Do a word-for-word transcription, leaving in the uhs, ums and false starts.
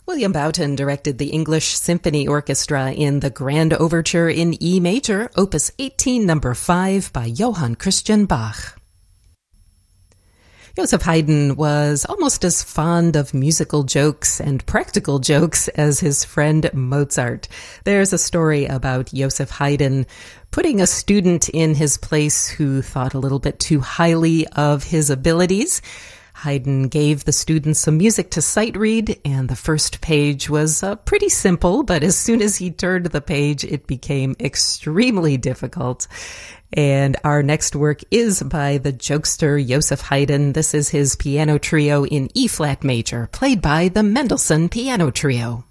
William Boughton directed the English Symphony Orchestra in the Grand Overture in E major, Opus eighteen, number five, by Johann Christian Bach. Joseph Haydn was almost as fond of musical jokes and practical jokes as his friend Mozart. There's a story about Joseph Haydn putting a student in his place who thought a little bit too highly of his abilities. Haydn gave the student some music to sight read, and the first page was uh, pretty simple, but as soon as he turned the page, it became extremely difficult. And our next work is by the jokester Joseph Haydn. This is his piano trio in E-flat major, played by the Mendelssohn Piano Trio.